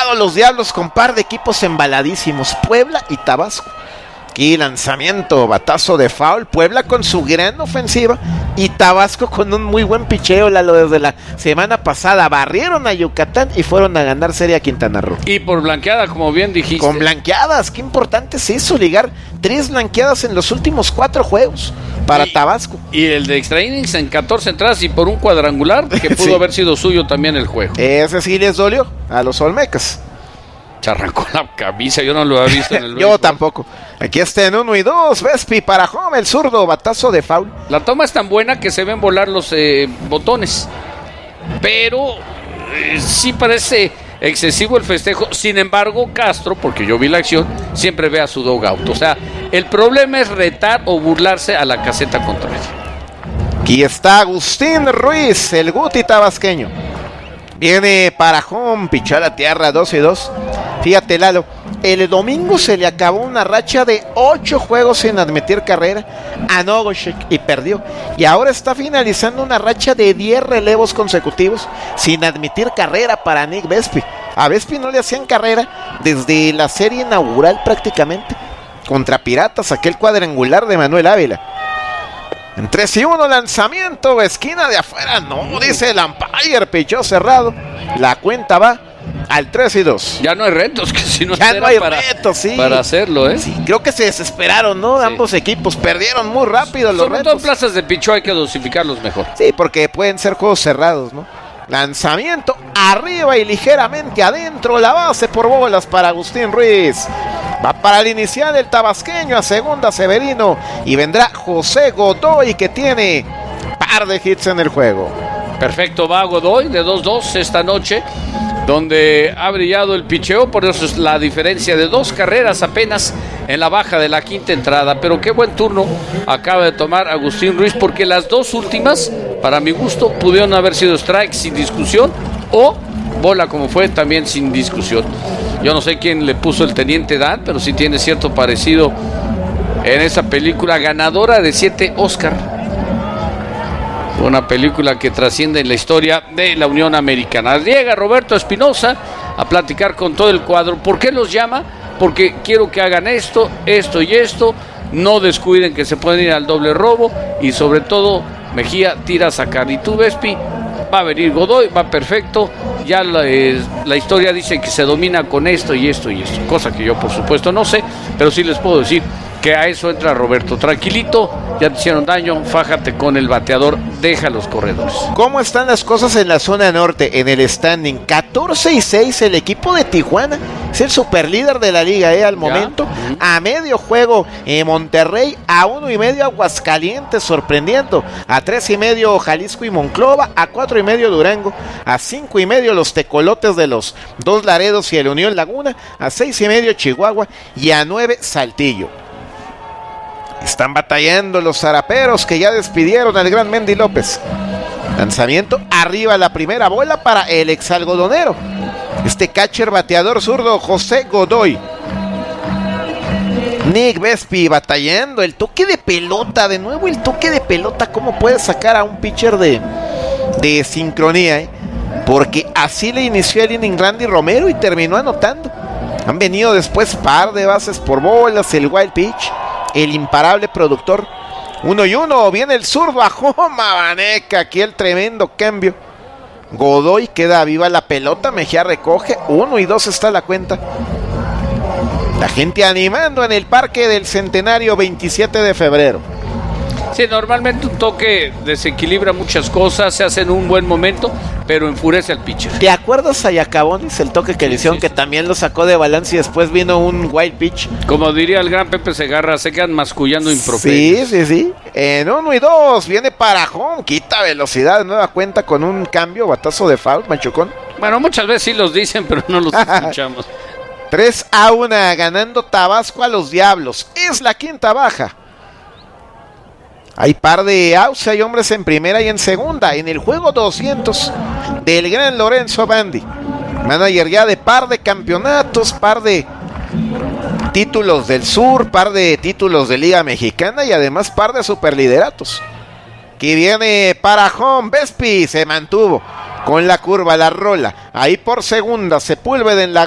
lado los Diablos con par de equipos embaladísimos, Puebla y Tabasco. Aquí lanzamiento, batazo de foul, Puebla con su gran ofensiva y Tabasco con un muy buen picheo, Lalo, desde la semana pasada barrieron a Yucatán y fueron a ganar serie a Quintana Roo. Y por blanqueada, como bien dijiste. Con blanqueadas, qué importante es eso, ligar 3 blanqueadas en los últimos 4 juegos para Tabasco. Y el de extra innings en 14 entradas y por un cuadrangular que pudo haber sido suyo también el juego. Ese sí les dolió a los Olmecas. Se arrancó la camisa, yo no lo había visto en el Yo tampoco. Aquí está en 1-2, Vespi para home, el zurdo, batazo de foul. La toma es tan buena que se ven volar los botones, pero sí parece excesivo el festejo. Sin embargo, Castro, porque yo vi la acción, siempre ve a su dugout. O sea, el problema es retar o burlarse a la caseta contraria. Aquí está Agustín Ruiz, el Guti tabasqueño. Viene para home, pichar a tierra, 2-2. Fíjate, Lalo, el domingo se le acabó una racha de 8 juegos sin admitir carrera a Nogoshek y perdió. Y ahora está finalizando una racha de 10 relevos consecutivos sin admitir carrera para Nick Vespi. A Vespi no le hacían carrera desde la serie inaugural prácticamente. Contra Piratas, aquel cuadrangular de Manuel Ávila. En 3-1, lanzamiento, esquina de afuera, no, dice el umpire, pichó cerrado. La cuenta va al 3-2. Ya no hay retos, que si no ya no hay retos, sí. Para hacerlo, Sí, creo que se desesperaron, ¿no? Sí. Ambos equipos perdieron muy rápido los retos. Sobre todo en plazas de pichó hay que dosificarlos mejor. Sí, porque pueden ser juegos cerrados, ¿no? Lanzamiento arriba y ligeramente adentro, la base por bolas para Agustín Ruiz. Va para el inicial el tabasqueño, a segunda Severino y vendrá José Godoy, que tiene par de hits en el juego. Perfecto, va Godoy de 2-2 esta noche, donde ha brillado el picheo, por eso es la diferencia de 2 carreras apenas en la baja de la quinta entrada. Pero qué buen turno acaba de tomar Agustín Ruiz, porque las 2 últimas, para mi gusto, pudieron haber sido strike sin discusión o bola como fue también sin discusión. Yo no sé quién le puso el Teniente Dan, pero sí tiene cierto parecido en esa película ganadora de 7 Oscar. Una película que trasciende en la historia de la Unión Americana. Llega Roberto Espinosa a platicar con todo el cuadro. ¿Por qué los llama? Porque quiero que hagan esto, esto y esto. No descuiden que se pueden ir al doble robo. Y sobre todo, Mejía tira a sacar. Y tú, Vespi, va a venir Godoy, va perfecto. Ya la historia dice que se domina con esto y esto y esto. Cosa que yo, por supuesto, no sé. Pero sí les puedo decir que a eso entra Roberto. Tranquilito, ya te hicieron daño, fájate con el bateador, deja los corredores. ¿Cómo están las cosas en la zona norte, en el standing? 14-6 el equipo de Tijuana, es el superlíder de la liga, al momento. A medio juego Monterrey, a 1.5 Aguascalientes, sorprendiendo. A 3.5 Jalisco y Monclova, a 4.5 Durango, a 5.5 los Tecolotes de los Dos Laredos y el Unión Laguna, a 6.5 Chihuahua y a 9 Saltillo. Están batallando los zaraperos que ya despidieron al gran Mendy López. Lanzamiento arriba, la primera bola para el exalgodonero. Catcher bateador zurdo José Godoy. Nick Vespi batallando, el toque de pelota, de nuevo el toque de pelota. ¿Cómo puede sacar a un pitcher de sincronía? Porque así le inició el inning Randy Romero y terminó anotando. Han venido después par de bases por bolas, el wild pitch, el imparable productor. 1-1, viene el zurdo a Joma Baneca, aquí el tremendo cambio. Godoy queda viva la pelota, Mejía recoge, 1-2 está la cuenta. La gente animando en el Parque del Centenario, 27 de febrero. Sí, normalmente un toque desequilibra muchas cosas, se hace en un buen momento, pero enfurece al pitcher. ¿Te acuerdas a Yacabonis, el toque que le hicieron, que también lo sacó de balance y después vino un wild pitch? Como diría el gran Pepe Segarra, se quedan mascullando improperios. Sí. En 1-2, viene para home, quita velocidad, de nueva cuenta con un cambio, batazo de foul, Machucón. Bueno, muchas veces sí los dicen, pero no los escuchamos. 3-1, ganando Tabasco a los Diablos. Es la quinta baja. Hay par de outs, hay hombres en primera y en segunda. En el juego 200 del gran Lorenzo Bandi. Manager ya de par de campeonatos, par de títulos del sur, par de títulos de Liga Mexicana y además par de superlideratos. Que viene para home, Vespi se mantuvo con la curva, la rola. Ahí por segunda, Sepúlveda en la